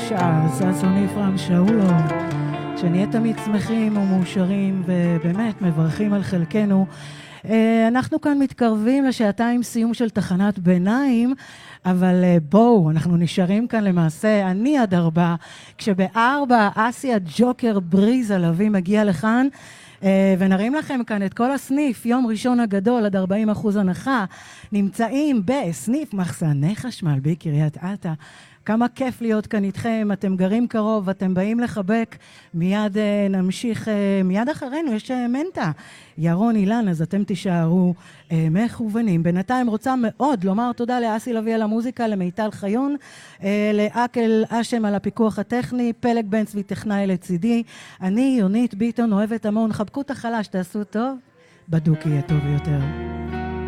השאר, ששון יפרם שאולו, שנהיה תמיד שמחים ומאושרים ובאמת מברכים על חלקנו. אנחנו כאן מתקרבים לשעתיים סיום של תחנת ביניים, אבל בואו, אנחנו נשארים כאן למעשה, אני עד 4, כשב-4 אסיה ג'וקר בריז הלוי מגיע לכאן, ונרים לכם כאן את כל הסניף, יום ראשון הגדול עד 40% הנחה, נמצאים בסניף מחסני חשמל בקריית אתא. כמה כיף להיות כאן איתכם, אתם גרים קרוב, אתם באים לחבק, מיד נמשיך, מיד אחרינו יש מנטה, ירון אילן, אז אתם תישארו מכוונים. בינתיים רוצה מאוד לומר תודה לאסי לוי על המוזיקה, למיטל חיון, לאקל אשם על הפיקוח הטכני, פלג בן צבי טכנאי לצידי, אני יונית ביטון אוהבת המון, חבקו את החלש, תעשו טוב, בדוק יהיה טוב יותר.